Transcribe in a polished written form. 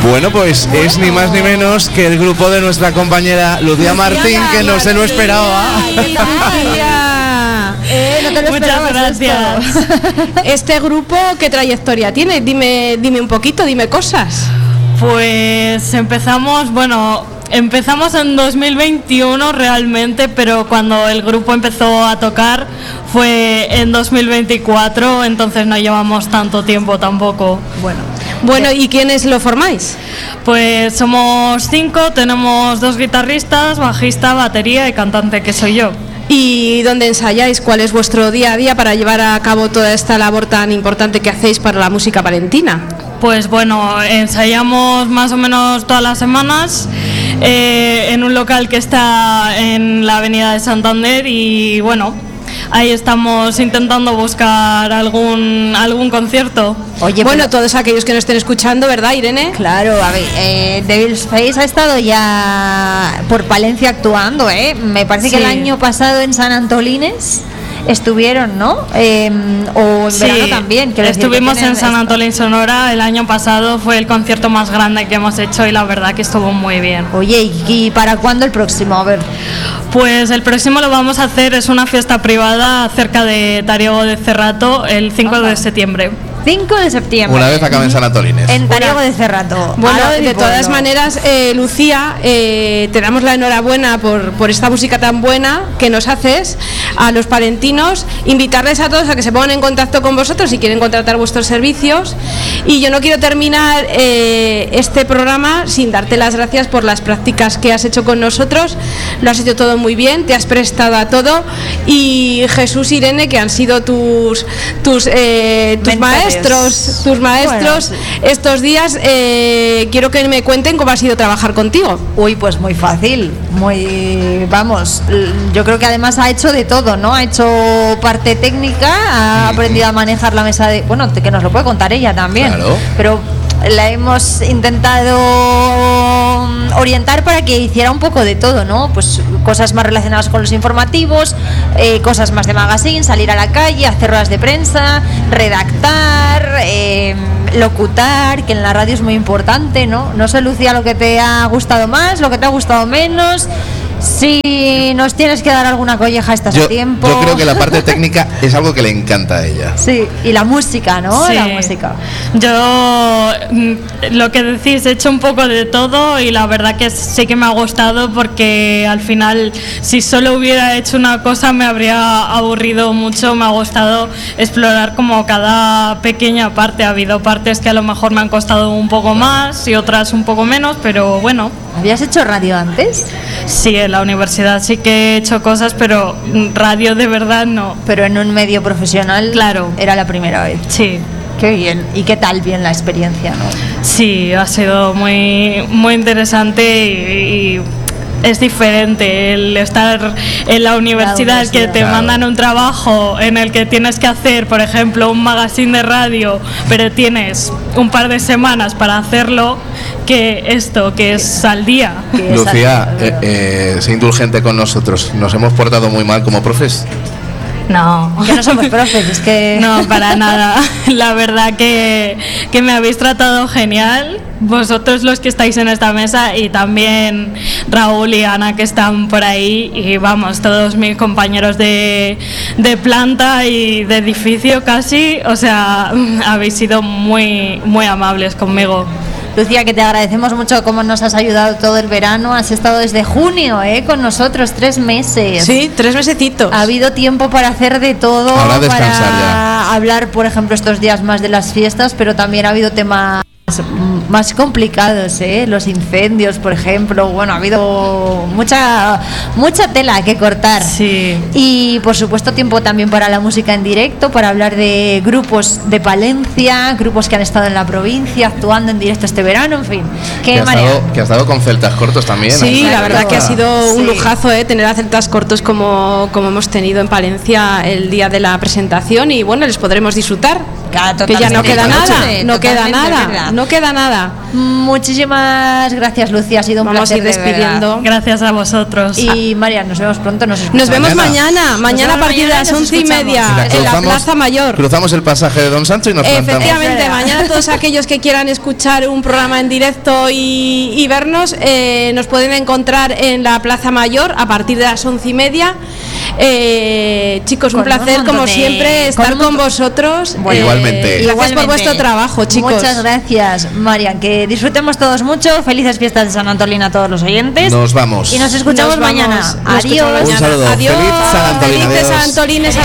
Bueno, pues es ni más ni menos que el grupo de nuestra compañera Lucía Martín, que no se lo esperaba. No te lo Muchas gracias. Este grupo, ¿qué trayectoria tiene? Dime un poquito, dime cosas. Pues empezamos en 2021 realmente, pero cuando el grupo empezó a tocar fue en 2024, entonces no llevamos tanto tiempo tampoco. Bueno, ¿y quiénes lo formáis? Pues somos 5, tenemos 2 guitarristas, bajista, batería y cantante, que soy yo. ¿Y dónde ensayáis? ¿Cuál es vuestro día a día para llevar a cabo toda esta labor tan importante que hacéis para la música palentina? Pues bueno, ensayamos más o menos todas las semanas en un local que está en la avenida de Santander y bueno, ahí estamos intentando buscar algún concierto. Oye, bueno, todos aquellos que nos estén escuchando, ¿verdad, Irene? Claro, a ver, Devil's Face ha estado ya por Palencia actuando, me parece que el año pasado en San Antolines estuvieron, ¿no? O en verano también. Estuvimos en San Antolín, Sonora, el año pasado, fue el concierto más grande que hemos hecho y la verdad que estuvo muy bien. Oye, ¿y para cuándo el próximo? A ver. Pues el próximo lo vamos a hacer, es una fiesta privada cerca de Tariego de Cerrato, el 5 de septiembre. 5 de septiembre. Una vez acabe en San Antolines. En Tariego de Cerrato. Bueno, de todas maneras, Lucía, te damos la enhorabuena por esta música tan buena que nos haces a los palentinos, invitarles a todos a que se pongan en contacto con vosotros si quieren contratar vuestros servicios. Y yo no quiero terminar este programa sin darte las gracias por las prácticas que has hecho con nosotros. Lo has hecho todo muy bien, te has prestado a todo. Y Jesús, Irene, que han sido tus maestros, Bueno, sí. Estos días, quiero que me cuenten cómo ha sido trabajar contigo. Uy, pues muy fácil, yo creo que además ha hecho de todo, ¿no? Ha hecho parte técnica, ha aprendido a manejar la mesa que nos lo puede contar ella también. Claro. Pero la hemos intentado orientar para que hiciera un poco de todo, ¿no? Pues cosas más relacionadas con los informativos, cosas más de magazine, salir a la calle, hacer ruedas de prensa, redactar, locutar, que en la radio es muy importante, ¿no? No sé, Lucía, lo que te ha gustado más, lo que te ha gustado menos. Si nos tienes que dar alguna colleja, estás a tiempo. Yo creo que la parte técnica es algo que le encanta a ella. Sí, y la música, ¿no? Sí. La música. Yo, lo que decís, he hecho un poco de todo y la verdad que sí que me ha gustado porque al final, si solo hubiera hecho una cosa me habría aburrido mucho. Me ha gustado explorar como cada pequeña parte. Ha habido partes que a lo mejor me han costado un poco más y otras un poco menos, pero bueno. ¿Habías hecho radio antes? Sí, en la universidad sí que he hecho cosas, pero radio de verdad no. Pero en un medio profesional, claro, era la primera vez. Sí. Qué bien. ¿Y qué tal bien la experiencia, no? Sí, ha sido muy, muy interesante y es diferente el estar en la universidad, que te mandan un trabajo en el que tienes que hacer, por ejemplo, un magazine de radio, pero tienes un par de semanas para hacerlo, que esto, que es al día. Lucía, sé indulgente con nosotros. Nos hemos portado muy mal como profes. No. Que no somos profes, es que... No, para nada. La verdad que me habéis tratado genial, vosotros los que estáis en esta mesa y también Raúl y Ana que están por ahí y vamos, todos mis compañeros de planta y de edificio casi, o sea, habéis sido muy, muy amables conmigo. Lucía, que te agradecemos mucho cómo nos has ayudado todo el verano. Has estado desde junio con nosotros, 3 meses. Sí, 3 mesecitos. Ha habido tiempo para hacer de todo. Ahora descansar para ya. hablar, por ejemplo, estos días más de las fiestas, pero también ha habido temas más complicados, los incendios, por ejemplo. Bueno, ha habido mucha tela que cortar. Sí. Y por supuesto tiempo también para la música en directo, para hablar de grupos de Palencia, grupos que han estado en la provincia actuando en directo este verano, en fin. Que ha estado con celtas cortos también. Sí, la verdad que ha sido un Sí. lujazo tener a celtas cortos como hemos tenido en Palencia el día de la presentación y bueno, les podremos disfrutar. Que ya no queda nada, totalmente, no queda totalmente, nada, verdad. no queda nada. Muchísimas gracias, Lucía, ha sido un Vamos a placer. ir de despidiendo. verdad. Gracias a vosotros. Y María, nos vemos pronto, nos escuchamos. Nos vemos Mañana. mañana a partir de las 11:30 Mira, en la Plaza Mayor. Cruzamos el pasaje de Don Sancho y nos plantamos. Efectivamente, Es verdad. mañana todos aquellos que quieran escuchar un programa en directo y vernos, nos pueden encontrar en la Plaza Mayor a partir de las 11:30. Chicos, un Con un placer montón como de- siempre estar con un con vosotros. Bueno, igualmente. Y gracias por vuestro trabajo, chicos. Muchas gracias, Marian. Que disfrutemos todos mucho. Felices fiestas de San Antolín a todos los oyentes. Nos vamos. Y nos escuchamos Nos vamos. mañana. Nos escuchamos Adiós. Un saludo. Adiós. Feliz San Antolín. Felices Adiós. San Antolines a